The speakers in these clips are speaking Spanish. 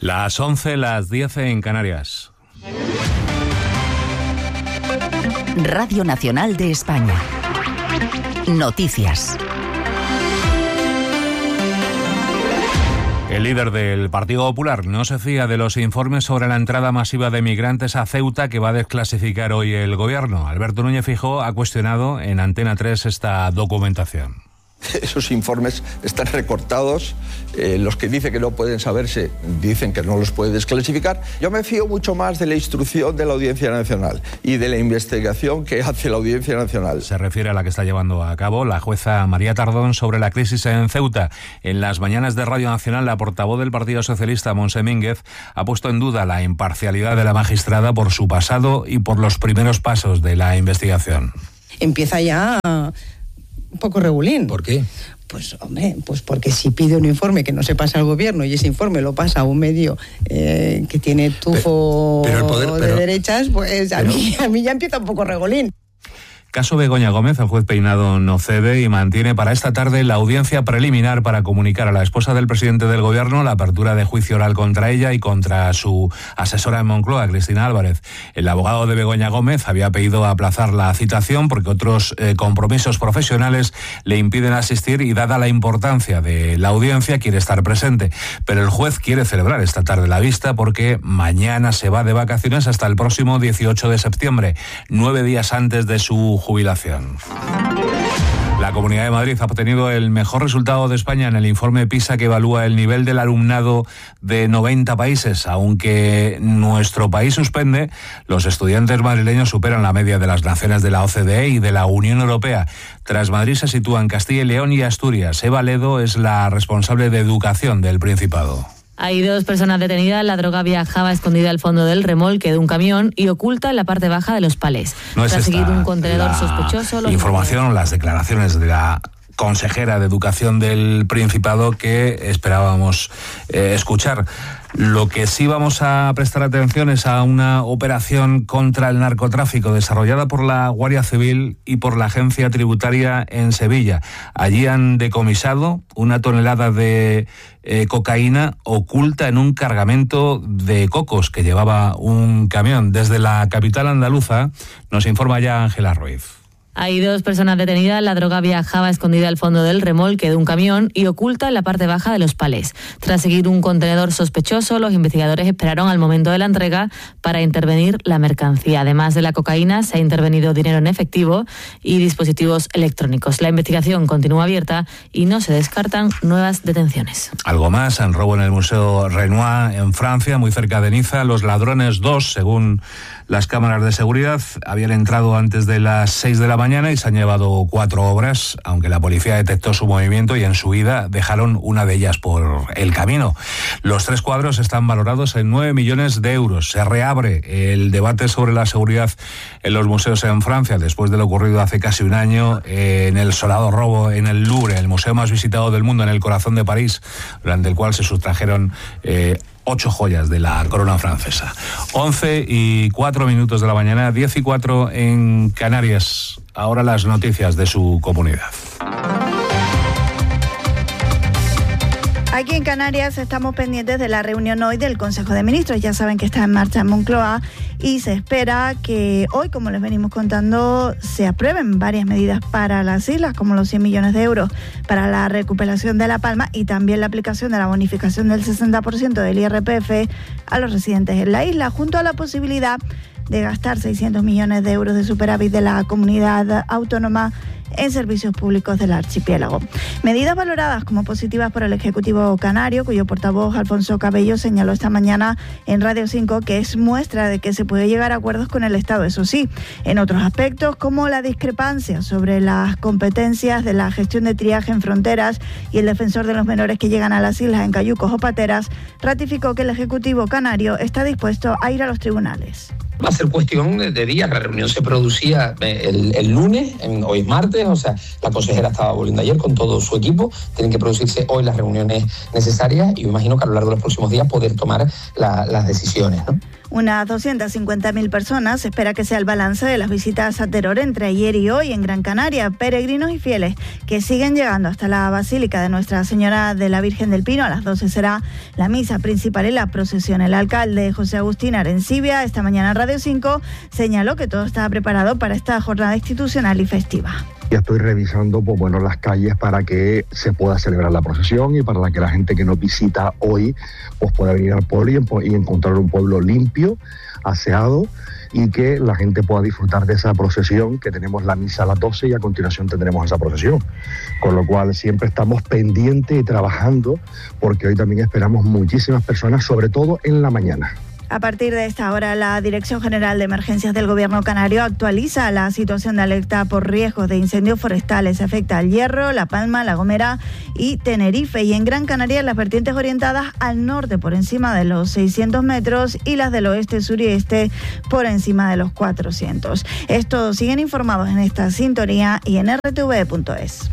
Las 11, las 10 en Canarias. Radio Nacional de España. Noticias. El líder del Partido Popular no se fía de los informes sobre la entrada masiva de migrantes a Ceuta que va a desclasificar hoy el gobierno. Alberto Núñez Feijóo ha cuestionado en Antena 3 esta documentación. Esos informes están recortados, los que dicen que no pueden saberse dicen que no los puede desclasificar. Yo me fío mucho más de la instrucción de la Audiencia Nacional y de la investigación que hace la Audiencia Nacional. Se refiere a la que está llevando a cabo la jueza María Tardón sobre la crisis en Ceuta. En las mañanas de Radio Nacional, la portavoz del Partido Socialista, Montse Mínguez, ha puesto en duda la imparcialidad de la magistrada por su pasado y por los primeros pasos de la investigación. Empieza ya un poco regulín. ¿Por qué? Pues hombre, pues porque si pide un informe que no se pasa al gobierno y ese informe lo pasa a un medio que tiene tufo de derechas, pues a mí ya empieza un poco regulín. Caso Begoña Gómez, el juez Peinado no cede y mantiene para esta tarde la audiencia preliminar para comunicar a la esposa del presidente del gobierno la apertura de juicio oral contra ella y contra su asesora en Moncloa, Cristina Álvarez. El abogado de Begoña Gómez había pedido aplazar la citación porque otros compromisos profesionales le impiden asistir y dada la importancia de la audiencia quiere estar presente. Pero el juez quiere celebrar esta tarde la vista porque mañana se va de vacaciones hasta el próximo 18 de septiembre, 9 días antes de su jubilación. La Comunidad de Madrid ha obtenido el mejor resultado de España en el informe PISA que evalúa el nivel del alumnado de 90 países. Aunque nuestro país suspende, los estudiantes madrileños superan la media de las naciones de la OCDE y de la Unión Europea. Tras Madrid se sitúan Castilla y León y Asturias. Eva Ledo es la responsable de educación del Principado. Hay 2 personas detenidas. La droga viajaba escondida al fondo del remolque de un camión y oculta en la parte baja de los palés. No es Tras seguir un contenedor la sospechoso... información, las declaraciones de la consejera de Educación del Principado que esperábamos escuchar. Lo que sí vamos a prestar atención es a una operación contra el narcotráfico desarrollada por la Guardia Civil y por la Agencia Tributaria en Sevilla. Allí han decomisado 1 tonelada de cocaína oculta en un cargamento de cocos que llevaba un camión. Desde la capital andaluza nos informa ya Ángela Ruiz. Hay 2 personas detenidas. La droga viajaba escondida al fondo del remolque de un camión y oculta en la parte baja de los palés. Tras seguir un contenedor sospechoso, los investigadores esperaron al momento de la entrega para intervenir la mercancía. Además de la cocaína, se ha intervenido dinero en efectivo y dispositivos electrónicos. La investigación continúa abierta y no se descartan nuevas detenciones. Algo más, en robo en el Museo Renoir en Francia, muy cerca de Niza. Los ladrones, 2, según las cámaras de seguridad, habían entrado antes de las 6 de la mañana y se han llevado 4 obras, aunque la policía detectó su movimiento y en su huida dejaron una de ellas por el camino. Los 3 cuadros están valorados en 9 millones de euros. Se reabre el debate sobre la seguridad en los museos en Francia después de lo ocurrido hace casi un año en el sonado robo en el Louvre, el museo más visitado del mundo en el corazón de París, durante el cual se sustrajeron 8 joyas de la corona francesa. 11:04 de la mañana, 10:04 en Canarias. Ahora las noticias de su comunidad. Aquí en Canarias estamos pendientes de la reunión hoy del Consejo de Ministros. Ya saben que está en marcha en Moncloa y se espera que hoy, como les venimos contando, se aprueben varias medidas para las islas, como los 100 millones de euros para la recuperación de La Palma y también la aplicación de la bonificación del 60% del IRPF a los residentes en la isla, junto a la posibilidad de gastar 600 millones de euros de superávit de la comunidad autónoma en servicios públicos del archipiélago. Medidas valoradas como positivas por el Ejecutivo canario, cuyo portavoz Alfonso Cabello señaló esta mañana en Radio 5 que es muestra de que se puede llegar a acuerdos con el Estado, eso sí, en otros aspectos como la discrepancia sobre las competencias de la gestión de triaje en fronteras y el defensor de los menores que llegan a las islas en cayucos o pateras, ratificó que el Ejecutivo canario está dispuesto a ir a los tribunales. Va a ser cuestión de días. La reunión se producía el lunes, hoy es martes, o sea, la consejera estaba volviendo ayer con todo su equipo. Tienen que producirse hoy las reuniones necesarias y me imagino que a lo largo de los próximos días poder tomar las decisiones, ¿no? Unas 250.000 personas se espera que sea el balance de las visitas a Teror entre ayer y hoy en Gran Canaria. Peregrinos y fieles que siguen llegando hasta la Basílica de Nuestra Señora de la Virgen del Pino. A las 12 será la misa principal y la procesión. El alcalde José Agustín Arencibia, esta mañana en Radio 5, señaló que todo estaba preparado para esta jornada institucional y festiva. Ya estoy revisando las calles para que se pueda celebrar la procesión y para que la gente que nos visita hoy pueda venir al pueblo y encontrar un pueblo limpio, aseado, y que la gente pueda disfrutar de esa procesión, que tenemos la misa a las 12 y a continuación tendremos esa procesión. Con lo cual siempre estamos pendientes y trabajando, porque hoy también esperamos muchísimas personas, sobre todo en la mañana. A partir de esta hora, la Dirección General de Emergencias del Gobierno canario actualiza la situación de alerta por riesgos de incendios forestales. Afecta al Hierro, La Palma, La Gomera y Tenerife. Y en Gran Canaria, las vertientes orientadas al norte por encima de los 600 metros y las del oeste, sur y este por encima de los 400. Estos siguen informados en esta sintonía y en rtv.es.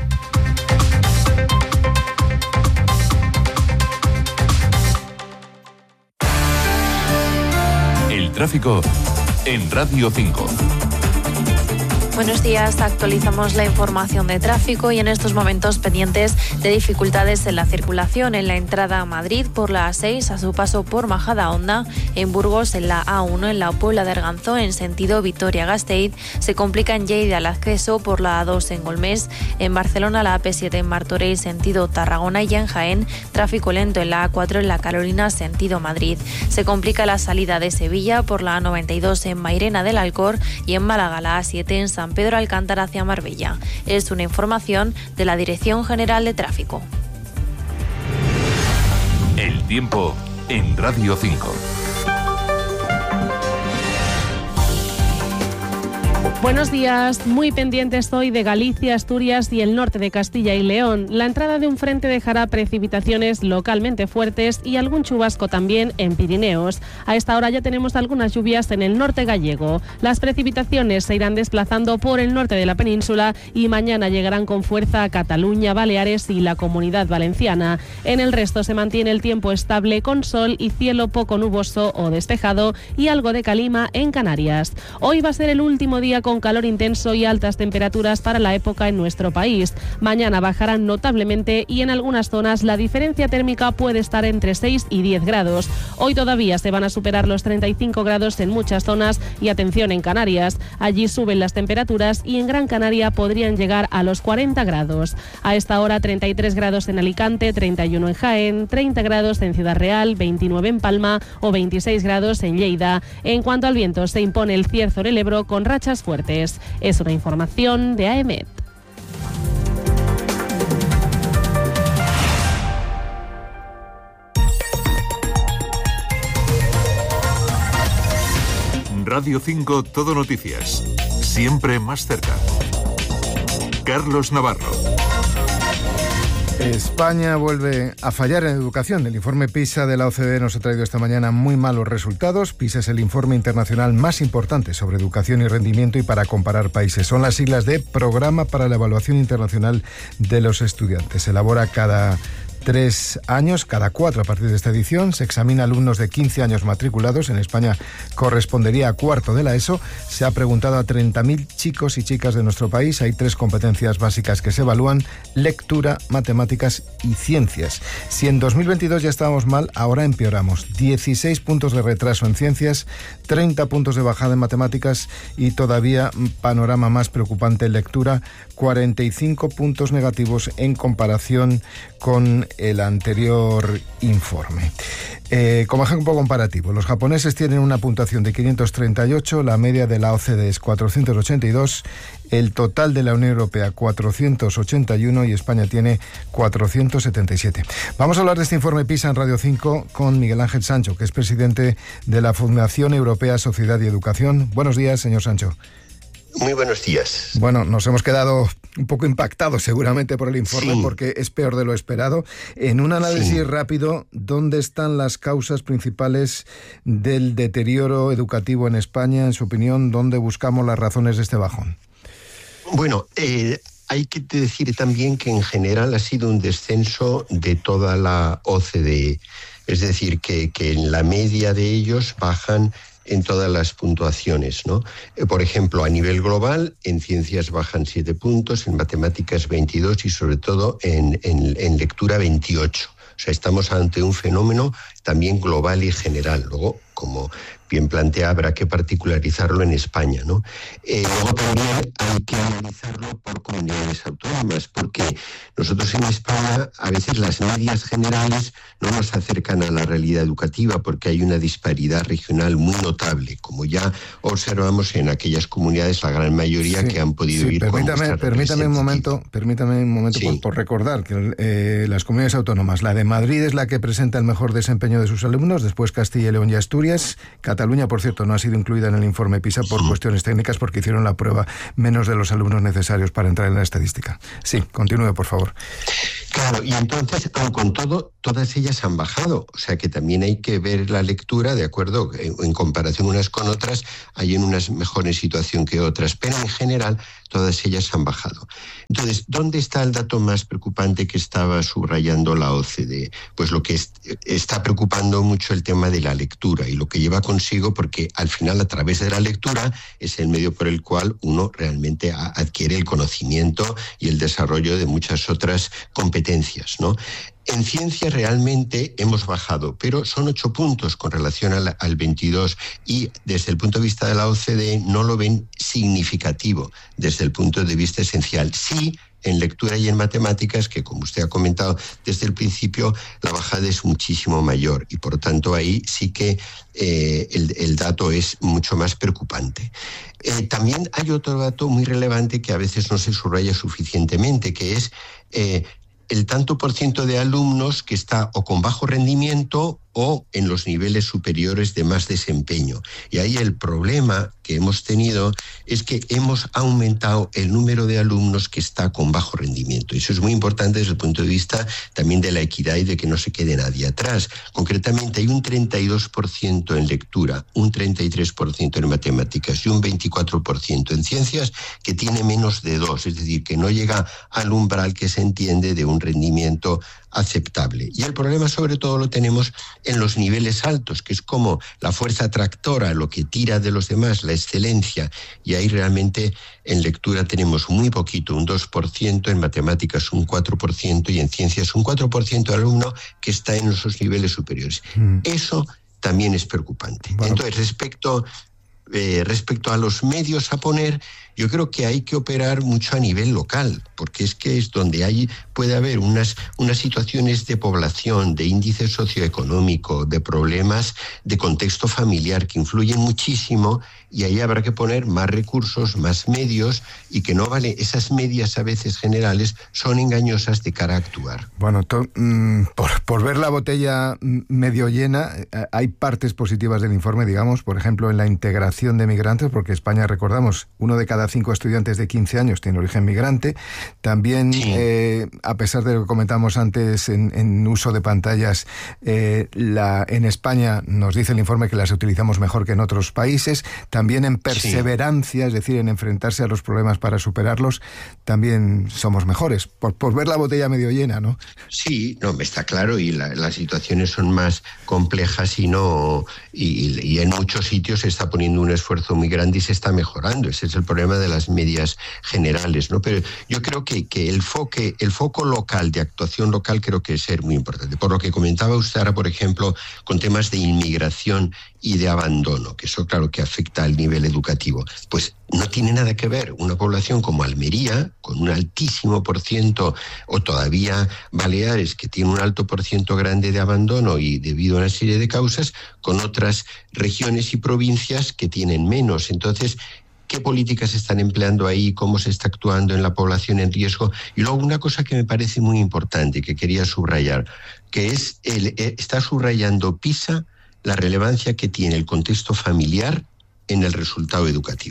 Tráfico en Radio 5. Buenos días, actualizamos la información de tráfico y en estos momentos pendientes de dificultades en la circulación en la entrada a Madrid por la A6 a su paso por Majadahonda, en Burgos en la A1 en la Puebla de Arganzón en sentido Vitoria-Gasteiz, se complica en Lleida el acceso por la A2 en Golmés, en Barcelona la AP7 en Martorell sentido Tarragona y en Jaén tráfico lento en la A4 en la Carolina sentido Madrid. Se complica la salida de Sevilla por la A92 en Mairena del Alcor y en Málaga la A7 en San Pedro Alcántara hacia Marbella. Es una información de la Dirección General de Tráfico. El tiempo en Radio 5. Buenos días, muy pendientes hoy de Galicia, Asturias y el norte de Castilla y León. La entrada de un frente dejará precipitaciones localmente fuertes y algún chubasco también en Pirineos. A esta hora ya tenemos algunas lluvias en el norte gallego. Las precipitaciones se irán desplazando por el norte de la península y mañana llegarán con fuerza a Cataluña, Baleares y la Comunidad Valenciana. En el resto se mantiene el tiempo estable con sol y cielo poco nuboso o despejado y algo de calima en Canarias. Hoy va a ser el último día con calor intenso y altas temperaturas para la época en nuestro país. Mañana bajarán notablemente y en algunas zonas la diferencia térmica puede estar entre 6 y 10 grados. Hoy todavía se van a superar los 35 grados en muchas zonas y atención en Canarias. Allí suben las temperaturas y en Gran Canaria podrían llegar a los 40 grados. A esta hora 33 grados en Alicante, 31 en Jaén, 30 grados en Ciudad Real, 29 en Palma o 26 grados en Lleida. En cuanto al viento, se impone el cierzo en el Ebro con rachas fuertes. Es una información de AEMET. Radio 5 Todo Noticias. Siempre más cerca. Carlos Navarro. España vuelve a fallar en educación. El informe PISA de la OCDE nos ha traído esta mañana muy malos resultados. PISA es el informe internacional más importante sobre educación y rendimiento y para comparar países. Son las siglas de Programa para la Evaluación Internacional de los Estudiantes. Se elabora cada 3 años, cada 4 a partir de esta edición. Se examina alumnos de 15 años matriculados. En España correspondería a cuarto de la ESO. Se ha preguntado a 30.000 chicos y chicas de nuestro país. Hay 3 competencias básicas que se evalúan: lectura, matemáticas y ciencias. Si en 2022 ya estábamos mal, ahora empeoramos. 16 puntos de retraso en ciencias, 30 puntos de bajada en matemáticas y todavía panorama más preocupante en lectura, 45 puntos negativos en comparación con el anterior informe. Como ejemplo comparativo, los japoneses tienen una puntuación de 538, la media de la OCDE es 482, el total de la Unión Europea 481 y España tiene 477. Vamos a hablar de este informe PISA en Radio 5 con Miguel Ángel Sancho, que es presidente de la Fundación Europea Sociedad y Educación. Buenos días, señor Sancho. Muy buenos días. Bueno, nos hemos quedado un poco impactado seguramente por el informe, porque es peor de lo esperado. En un análisis rápido, ¿dónde están las causas principales del deterioro educativo en España? En su opinión, ¿dónde buscamos las razones de este bajón? Bueno, hay que decir también que en general ha sido un descenso de toda la OCDE. Es decir, que en la media de ellos bajan en todas las puntuaciones, ¿no? Por ejemplo, a nivel global, en ciencias bajan 7 puntos, en matemáticas 22 y sobre todo en lectura 28. O sea, estamos ante un fenómeno también global y general. Luego, como bien plantea, habrá que particularizarlo en España, ¿no? Luego también hay que analizarlo por comunidades autónomas, porque nosotros en España a veces las medias generales no nos acercan a la realidad educativa porque hay una disparidad regional muy notable, como ya observamos en aquellas comunidades, la gran mayoría que han podido ir con nuestra Permítame un momento por recordar que las comunidades autónomas, la de Madrid es la que presenta el mejor desempeño de sus alumnos, después Castilla y León y Asturias. Cataluña, por cierto, no ha sido incluida en el informe PISA por cuestiones técnicas, porque hicieron la prueba menos de los alumnos necesarios para entrar en la estadística. Sí, continúe, por favor. Claro, y entonces, aun con todo, todas ellas han bajado. O sea que también hay que ver la lectura, de acuerdo, en comparación unas con otras, hay en unas mejores situación que otras, pero en general todas ellas han bajado. Entonces, ¿dónde está el dato más preocupante que estaba subrayando la OCDE? Pues lo que está preocupando mucho el tema de la lectura y lo que lleva consigo, porque al final a través de la lectura es el medio por el cual uno realmente adquiere el conocimiento y el desarrollo de muchas otras competencias, ¿no? En ciencia realmente hemos bajado, pero son 8 puntos con relación al 22 y desde el punto de vista de la OCDE no lo ven significativo desde el punto de vista esencial. Sí, en lectura y en matemáticas, que como usted ha comentado desde el principio, la bajada es muchísimo mayor y por tanto ahí sí que el dato es mucho más preocupante. También hay otro dato muy relevante que a veces no se subraya suficientemente, que es el tanto por ciento de alumnos que está o con bajo rendimiento o en los niveles superiores de más desempeño. Y ahí el problema que hemos tenido es que hemos aumentado el número de alumnos que está con bajo rendimiento. Eso es muy importante desde el punto de vista también de la equidad y de que no se quede nadie atrás. Concretamente hay un 32% en lectura, un 33% en matemáticas y un 24% en ciencias que tiene menos de 2, es decir, que no llega al umbral que se entiende de un rendimiento aceptable. Y el problema sobre todo lo tenemos en los niveles altos, que es como la fuerza tractora, lo que tira de los demás, la excelencia, y ahí realmente en lectura tenemos muy poquito, un 2%, en matemáticas un 4% y en ciencias un 4% de alumno que está en esos niveles superiores. Eso también es preocupante. Bueno. Entonces, respecto a los medios a poner, yo creo que hay que operar mucho a nivel local, porque es que es donde puede haber unas situaciones de población, de índice socioeconómico, de problemas de contexto familiar que influyen muchísimo, y ahí habrá que poner más recursos, más medios, y que no vale, esas medias a veces generales son engañosas de cara a actuar. Bueno, por ver la botella medio llena, hay partes positivas del informe, digamos, por ejemplo, en la integración de migrantes, porque España, recordamos, 1 de cada 5 estudiantes de 15 años tiene origen migrante. También, a pesar de lo que comentamos antes en uso de pantallas, en España nos dice el informe que las utilizamos mejor que en otros países. También en perseverancia, es decir, en enfrentarse a los problemas para superarlos, también somos mejores, por ver la botella medio llena, ¿no? Sí, no, está claro, y las situaciones son más complejas y en muchos sitios se está poniendo un esfuerzo muy grande y se está mejorando. Ese es el problema de las medias generales, ¿no? Pero yo creo que el foco local, de actuación local, creo que es ser muy importante. Por lo que comentaba usted ahora, por ejemplo, con temas de inmigración y de abandono, que eso claro que afecta al nivel educativo, pues no tiene nada que ver una población como Almería, con un altísimo %, o todavía Baleares, que tiene un alto % grande de abandono y debido a una serie de causas, con otras regiones y provincias que tienen menos. Entonces, ¿qué políticas se están empleando ahí? ¿Cómo se está actuando en la población en riesgo? Y luego una cosa que me parece muy importante, que quería subrayar, que es está subrayando PISA la relevancia que tiene el contexto familiar en el resultado educativo.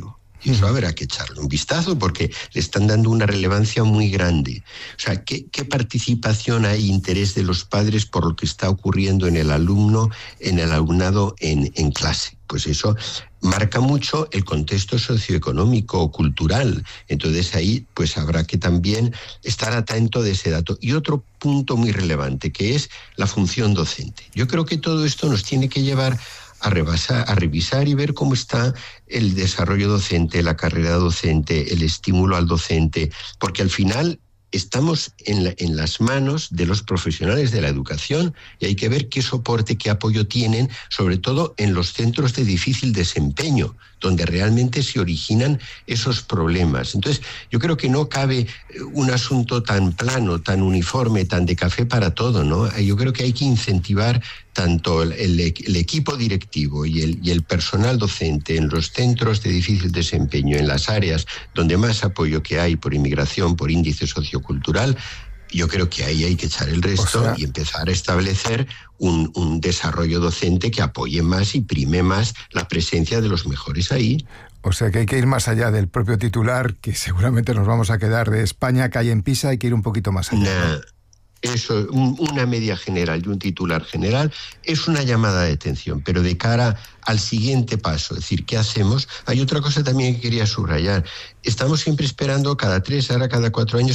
Y eso habrá que echarle un vistazo porque le están dando una relevancia muy grande. O sea, ¿qué participación hay, interés de los padres por lo que está ocurriendo en el alumnado en clase? Pues eso marca mucho el contexto socioeconómico o cultural. Entonces ahí pues habrá que también estar atento de ese dato. Y otro punto muy relevante, que es la función docente. Yo creo que todo esto nos tiene que llevar a revisar y ver cómo está el desarrollo docente, la carrera docente, el estímulo al docente, porque al final estamos en las manos de los profesionales de la educación y hay que ver qué soporte, qué apoyo tienen, sobre todo en los centros de difícil desempeño, donde realmente se originan esos problemas. Entonces, yo creo que no cabe un asunto tan plano, tan uniforme, tan de café para todo, ¿no? Yo creo que hay que incentivar tanto el equipo directivo y el personal docente en los centros de difícil desempeño, en las áreas donde más apoyo que hay por inmigración, por índice sociocultural. Yo creo que ahí hay que echar el resto y empezar a establecer un desarrollo docente que apoye más y prime más la presencia de los mejores ahí. O sea que hay que ir más allá del propio titular, que seguramente nos vamos a quedar de España cae en Pisa, hay que ir un poquito más allá. Eso, una media general y un titular general es una llamada de atención, pero de cara al siguiente paso, es decir, ¿qué hacemos? Hay otra cosa también que quería subrayar. Estamos siempre esperando cada 3, ahora cada 4 años,